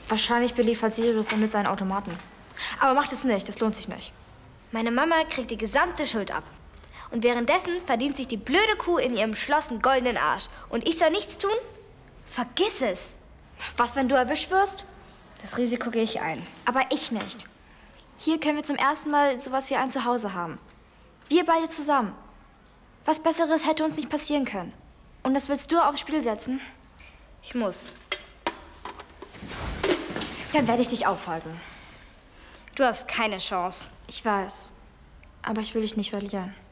Wahrscheinlich beliefert Sirius damit seinen Automaten. Aber macht es nicht, das lohnt sich nicht. Meine Mama kriegt die gesamte Schuld ab. Und währenddessen verdient sich die blöde Kuh in ihrem Schloss einen goldenen Arsch. Und ich soll nichts tun? Vergiss es. Was, wenn du erwischt wirst? Das Risiko gehe ich ein. Aber ich nicht. Hier können wir zum ersten Mal sowas wie ein Zuhause haben. Wir beide zusammen. Was Besseres hätte uns nicht passieren können. Und das willst du aufs Spiel setzen? Ich muss. Dann werde ich dich aufhalten. Du hast keine Chance. Ich weiß. Aber ich will dich nicht verlieren.